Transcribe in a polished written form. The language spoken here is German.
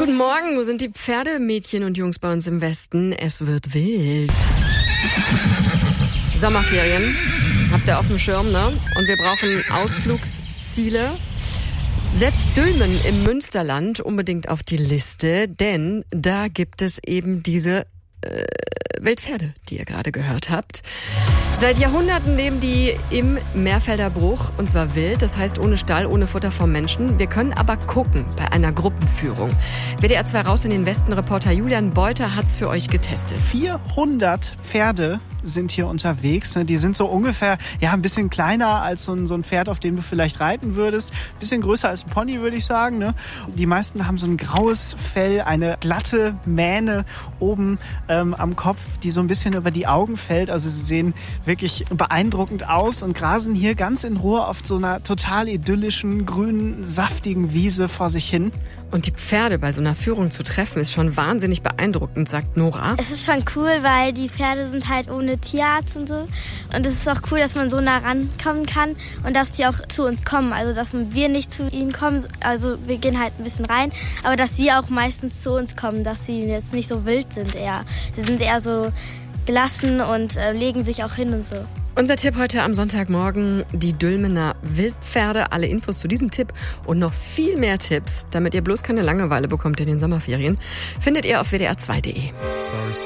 Guten Morgen, wo sind die Pferdemädchen und Jungs bei uns im Westen? Es wird wild. Sommerferien, habt ihr auf dem Schirm, ne? Und wir brauchen Ausflugsziele. Setzt Dülmen im Münsterland unbedingt auf die Liste, denn da gibt es eben diese Wildpferde, die ihr gerade gehört habt. Seit Jahrhunderten leben die im Meerfelder Bruch, und zwar wild, das heißt ohne Stall, ohne Futter vom Menschen. Wir können aber gucken bei einer Gruppenführung. WDR 2 raus in den Westen, Reporter Julian Beuter hat's für euch getestet. 400 Pferde sind hier unterwegs. Die sind so ungefähr, ein bisschen kleiner als so ein Pferd, auf dem du vielleicht reiten würdest. Ein bisschen größer als ein Pony, würde ich sagen. Ne? Die meisten haben so ein graues Fell, eine glatte Mähne oben am Kopf, die so ein bisschen über die Augen fällt. Also sie sehen wirklich beeindruckend aus und grasen hier ganz in Ruhe auf so einer total idyllischen, grünen, saftigen Wiese vor sich hin. Und die Pferde bei so einer Führung zu treffen, ist schon wahnsinnig beeindruckend, sagt Nora. Es ist schon cool, weil die Pferde sind halt ohne Tierarzt und so. Und es ist auch cool, dass man so nah rankommen kann und dass die auch zu uns kommen. Also, dass wir nicht zu ihnen kommen, also wir gehen halt ein bisschen rein, aber dass sie auch meistens zu uns kommen, dass sie jetzt nicht so wild sind eher. Sie sind eher so gelassen und legen sich auch hin und so. Unser Tipp heute am Sonntagmorgen, die Dülmener Wildpferde. Alle Infos zu diesem Tipp und noch viel mehr Tipps, damit ihr bloß keine Langeweile bekommt in den Sommerferien, findet ihr auf wdr2.de.